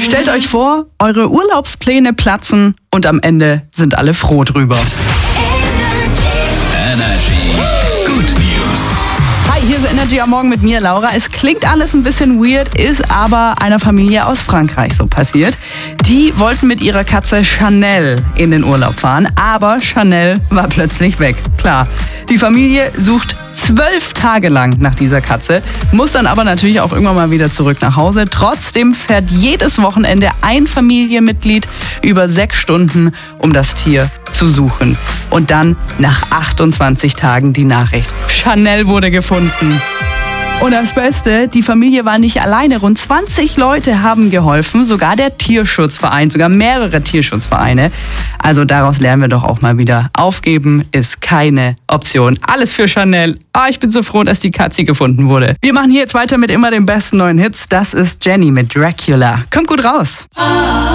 Stellt euch vor, eure Urlaubspläne platzen und am Ende sind alle froh drüber. Energy. Good News. Hi, hier ist Energy am Morgen mit mir, Laura. Es klingt alles ein bisschen weird, ist aber einer Familie aus Frankreich so passiert. Die wollten mit ihrer Katze Chanel in den Urlaub fahren, aber Chanel war plötzlich weg. Klar, die Familie sucht 12 Tage lang nach dieser Katze, muss dann aber natürlich auch irgendwann mal wieder zurück nach Hause. Trotzdem fährt jedes Wochenende ein Familienmitglied über 6 Stunden, um das Tier zu suchen. Und dann nach 28 Tagen die Nachricht: Chanel wurde gefunden. Und das Beste, die Familie war nicht alleine. Rund 20 Leute haben geholfen, sogar der Tierschutzverein, sogar mehrere Tierschutzvereine. Also daraus lernen wir doch auch mal wieder, aufgeben ist keine Option. Alles für Chanel. Ich bin so froh, dass die Katze gefunden wurde. Wir machen hier jetzt weiter mit immer den besten neuen Hits. Das ist Jenny mit Dracula. Kommt gut raus.